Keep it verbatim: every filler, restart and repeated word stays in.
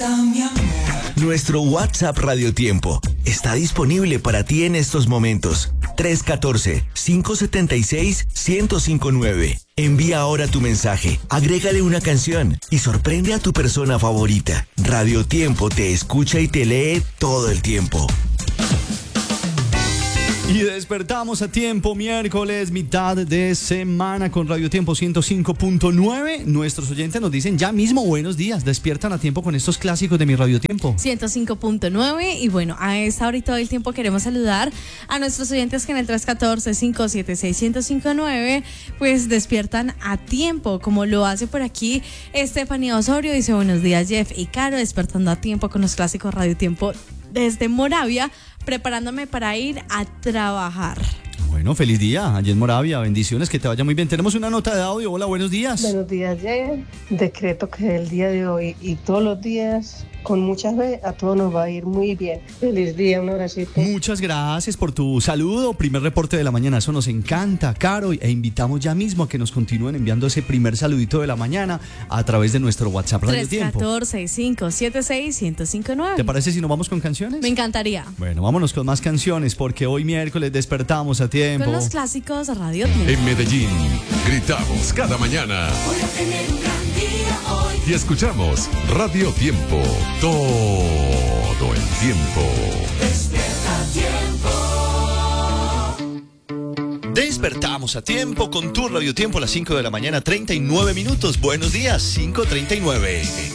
está mi amor? Nuestro WhatsApp Radio Tiempo está disponible para ti en estos momentos. tres uno cuatro, cinco siete seis, uno cero cinco nueve. Envía ahora tu mensaje, agrégale una canción y sorprende a tu persona favorita. Radio Tiempo te escucha y te lee todo el tiempo. Y despertamos a tiempo, miércoles, mitad de semana con Radio Tiempo ciento cinco punto nueve. Nuestros oyentes nos dicen ya mismo buenos días, despiertan a tiempo con estos clásicos de mi Radio Tiempo. ciento cinco punto nueve y bueno, a esta hora y todo el tiempo queremos saludar a nuestros oyentes que en el tres uno cuatro, cinco siete seis, uno cero cinco nueve pues despiertan a tiempo, como lo hace por aquí Estefanía Osorio, dice buenos días Jeff y Caro, despertando a tiempo con los clásicos Radio Tiempo desde Moravia, preparándome para ir a trabajar. Bueno, feliz día, allí en Moravia, bendiciones, que te vaya muy bien. Tenemos una nota de audio, hola, buenos días. Buenos días, Jeff. Decreto que el día de hoy y todos los días, con mucha fe, a todos nos va a ir muy bien. Feliz día, un abracito. Muchas gracias por tu saludo, primer reporte de la mañana, eso nos encanta, Caro, e invitamos ya mismo a que nos continúen enviando ese primer saludito de la mañana a través de nuestro WhatsApp Radio Tiempo. tres uno cuatro, cinco siete seis, uno cero cinco nueve. ¿Te parece si nos vamos con canciones? Me encantaría. Bueno, vámonos con más canciones porque hoy miércoles despertamos a tiempo. Con los clásicos Radio Tiempo. En Medellín, gritamos cada mañana. Voy a tener un gran día hoy. Y escuchamos Radio Tiempo todo el tiempo. Despierta tiempo. Despertamos a tiempo con tu Radio Tiempo a las cinco de la mañana, treinta y nueve minutos. Buenos días, cinco treinta y nueve.